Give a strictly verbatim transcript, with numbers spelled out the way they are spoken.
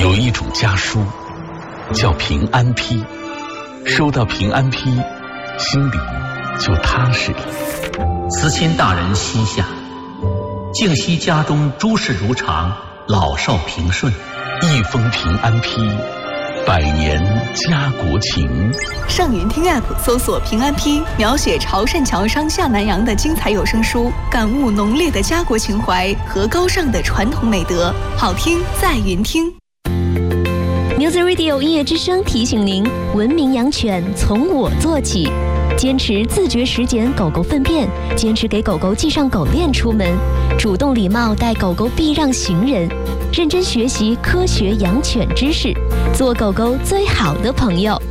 有一种家书叫平安批，收到平安批，心里就踏实了。 慈亲大人膝下，静息家中诸事如常，老少平顺。 一封平安批，百年家国情。 上云听 App 搜索平安批，描写潮汕桥上下南洋的精彩有声书，感悟浓烈的家国情怀和高尚的传统美德。好听在云听。 Music Radio 音乐之声提醒您：文明养犬从我做起，坚持自觉实检狗狗粪便，坚持给狗狗系上狗链出门，主动礼貌带狗狗避让行人，认真学习科学养犬知识，做狗狗最好的朋友。